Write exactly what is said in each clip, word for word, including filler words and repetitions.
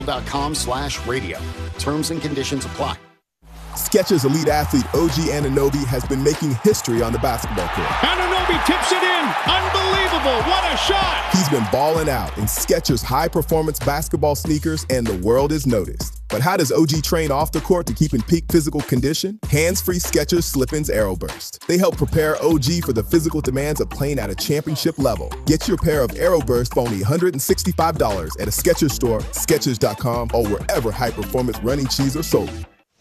dot com slash radio. Terms and conditions apply. Skechers elite athlete O G Anunoby has been making history on the basketball court. Anunoby tips it in. Unbelievable. What a shot. He's been balling out in Skechers high-performance basketball sneakers, and the world has noticed. But how does O G train off the court to keep in peak physical condition? Hands-free Skechers Slip-ins Aeroburst. They help prepare O G for the physical demands of playing at a championship level. Get your pair of Aeroburst for only one hundred sixty-five dollars at a Skechers store, Skechers dot com, or wherever high-performance running shoes are sold.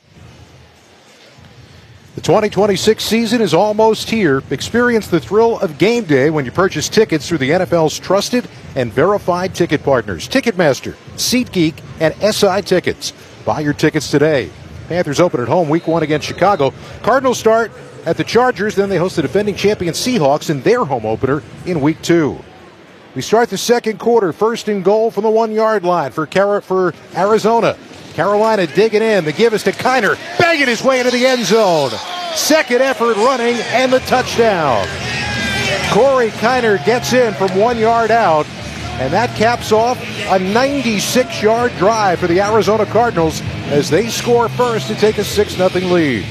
The twenty twenty-six season is almost here. Experience the thrill of game day when you purchase tickets through the N F L's trusted and verified ticket partners, Ticketmaster, SeatGeek, and S I Tickets. Buy your tickets today. Panthers open at home week one against Chicago. Cardinals start at the Chargers, then they host the defending champion Seahawks in their home opener in week two. We start the second quarter, first and goal from the one-yard line for Car- for Arizona. Carolina digging in. The give is to Kiner, banging his way into the end zone. Second effort running and the touchdown. Corey Kiner gets in from one yard out, and that caps off a ninety-six yard drive for the Arizona Cardinals as they score first to take a six nothing lead.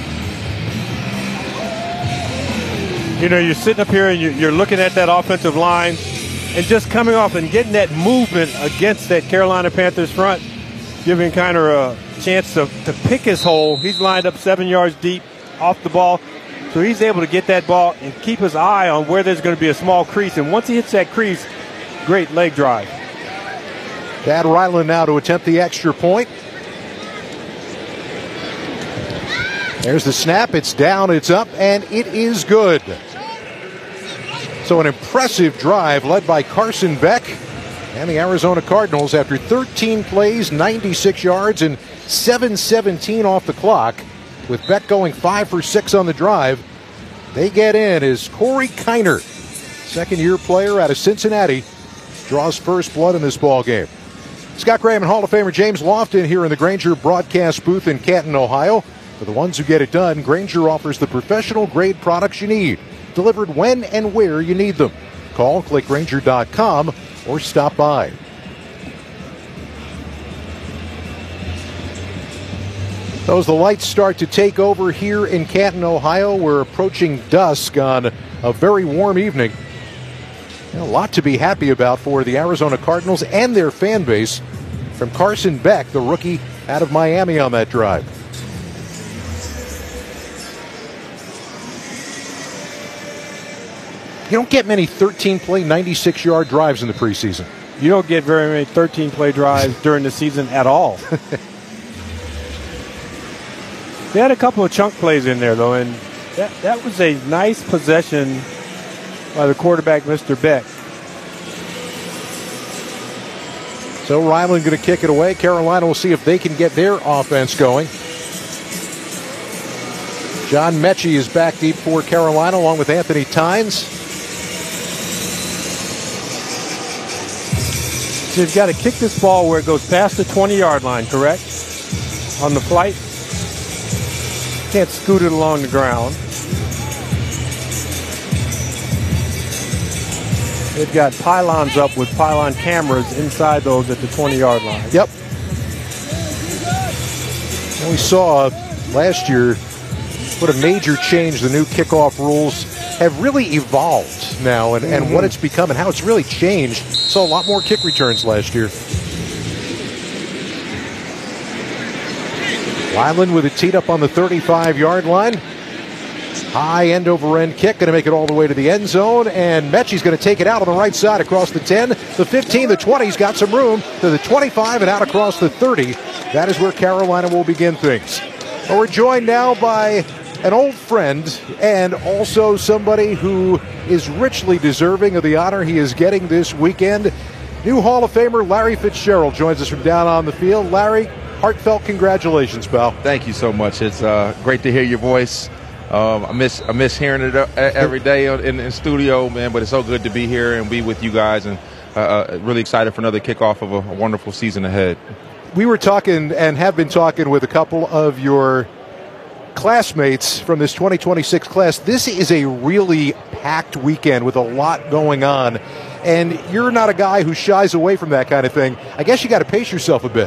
You know, you're sitting up here and you're looking at that offensive line and just coming off and getting that movement against that Carolina Panthers front, giving Kiner a chance to, to pick his hole. He's lined up seven yards deep off the ball, so he's able to get that ball and keep his eye on where there's going to be a small crease. And once he hits that crease, great leg drive. Thad Ryland now to attempt the extra point. There's the snap. It's down, it's up, and it is good. So an impressive drive led by Carson Beck and the Arizona Cardinals after thirteen plays, ninety-six yards, and seven seventeen off the clock. With Beck going five for six on the drive, they get in as Corey Kiner, second-year player out of Cincinnati, draws first blood in this ball game. Scott Graham and Hall of Famer James Lofton here in the Grainger broadcast booth in Canton, Ohio. For the ones who get it done, Grainger offers the professional-grade products you need, delivered when and where you need them. Call, click Grainger dot com, or stop by. So as the lights start to take over here in Canton, Ohio, we're approaching dusk on a very warm evening. A lot to be happy about for the Arizona Cardinals and their fan base, from Carson Beck, the rookie out of Miami, on that drive. You don't get many thirteen-play, ninety-six yard drives in the preseason. You don't get very many thirteen-play drives during the season at all. They had a couple of chunk plays in there, though, and that, that was a nice possession by the quarterback, Mister Beck. So Ryland going to kick it away. Carolina will see if they can get their offense going. John Mechie is back deep for Carolina, along with Anthony Tynes. So you've got to kick this ball where it goes past the twenty yard line, correct? On the flight. Can't scoot it along the ground. They've got pylons up with pylon cameras inside those at the twenty yard line. Yep. And we saw last year what a major change the new kickoff rules have really evolved now, and, and mm-hmm. what it's become and how it's really changed. Saw a lot more kick returns last year. Ryland with it teed up on the thirty-five yard line. High end over end kick, going to make it all the way to the end zone, and Mechie's going to take it out on the right side across the ten, the fifteen, the twenty. He's got some room to the twenty-five and out across the thirty. That is where Carolina will begin things. Well, we're joined now by an old friend and also somebody who is richly deserving of the honor he is getting this weekend. New Hall of Famer Larry Fitzgerald joins us from down on the field. Larry, heartfelt congratulations, pal. Thank you so much. It's uh, great to hear your voice. Um, I miss I miss hearing it every day in, in studio, man. But it's so good to be here and be with you guys, and uh, uh, really excited for another kickoff of a, a wonderful season ahead. We were talking and have been talking with a couple of your classmates from this twenty twenty-six class. This is a really packed weekend with a lot going on. and you're not a guy who shies away from that kind of thing. I guess you got to pace yourself a bit.